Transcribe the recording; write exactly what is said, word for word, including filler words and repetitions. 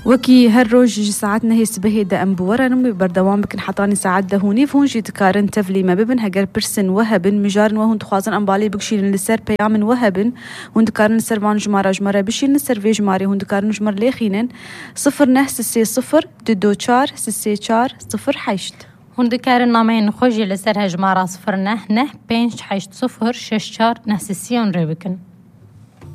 وكي هالروج ساعتنا هي سبهي دا أمبورا نمي بردوام بكن حطاني ساعات دهوني فهون جي تكارن تفلي ما ببن هجر برسن وهبن مجارن وهون تخوازن أمبالي بكشين لسر بيامن وهبن هون تكارن سر وان جمارة جمارة بشين لسر في جماري هون تكارن جمار ليخينن صفر نه سسي صفر دو چار سسي چار صفر حيشت هون دكارن نامين خوجي لسر هجمارة صفر نه نه بينش حيشت صفر شش چار نه سسيون ربكن